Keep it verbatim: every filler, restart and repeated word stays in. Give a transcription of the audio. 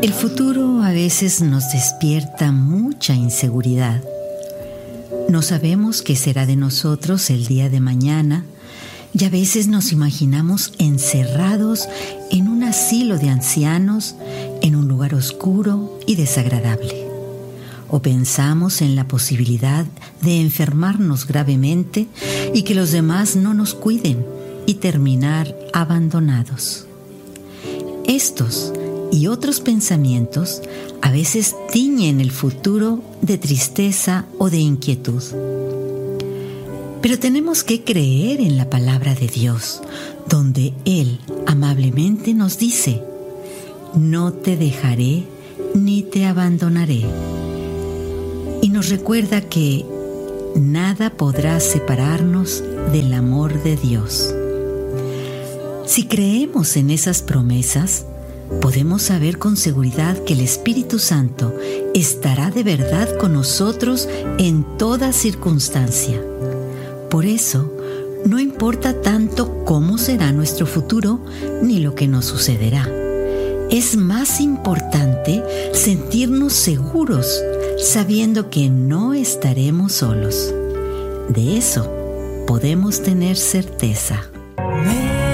El futuro a veces nos despierta mucha inseguridad. No sabemos qué será de nosotros el día de mañana y a veces nos imaginamos encerrados en un asilo de ancianos, en un lugar oscuro y desagradable. O pensamos en la posibilidad de enfermarnos gravemente y que los demás no nos cuiden y terminar abandonados. Estos y otros pensamientos a veces tiñen el futuro de tristeza o de inquietud. Pero tenemos que creer en la palabra de Dios, donde Él amablemente nos dice: no te dejaré ni te abandonaré. Y nos recuerda que nada podrá separarnos del amor de Dios. Si creemos en esas promesas, podemos saber con seguridad que el Espíritu Santo estará de verdad con nosotros en toda circunstancia. Por eso, no importa tanto cómo será nuestro futuro ni lo que nos sucederá. Es más importante sentirnos seguros, sabiendo que no estaremos solos. De eso podemos tener certeza.